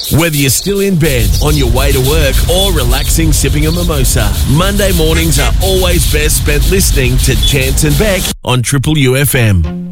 Whether you're still in bed, on your way to work, or relaxing sipping a mimosa, Monday mornings are always best spent listening to Chance and Beck on Triple UFM.